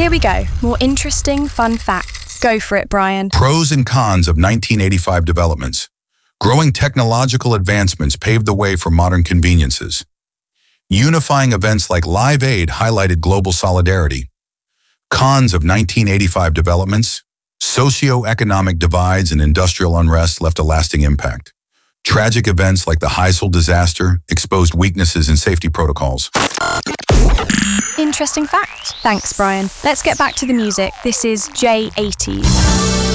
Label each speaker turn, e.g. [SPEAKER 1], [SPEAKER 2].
[SPEAKER 1] Here we go. More interesting, fun facts. Go for it, Brian.
[SPEAKER 2] Pros and cons of 1985 developments. Growing technological advancements paved the way for modern conveniences. Unifying events like Live Aid highlighted global solidarity. Cons of 1985 developments. Socio-economic divides and industrial unrest left a lasting impact. Tragic events like the Heysel disaster exposed weaknesses in safety protocols.
[SPEAKER 1] Interesting fact. Thanks, Brian. Let's get back to the music. This is J80s.